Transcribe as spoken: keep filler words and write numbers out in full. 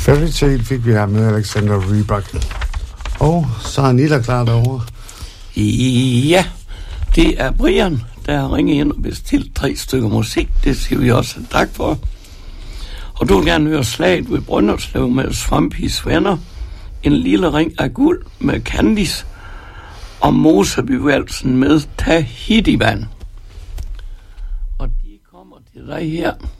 Fairy Tale fik vi her med Alexander Rybak. Og så er Anita klar derovre. Ja, det er Brian, der har ringet ind og bestilt tre stykker musik. Det siger vi også tak for. Og du vil gerne høre Slaget ved Brønderslev med Svampis venner. En lille ring af guld med Candice. Og Mosebyvalsen med Tahiti-vand. Og de kommer til dig her.